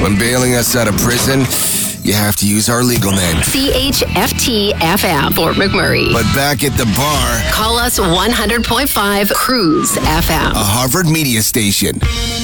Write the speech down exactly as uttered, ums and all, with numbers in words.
When bailing us out of prison, you have to use our legal name. C H F T F M, Fort McMurray. But back at the bar, Call us one hundred point five Cruise F M. a Harvard media station.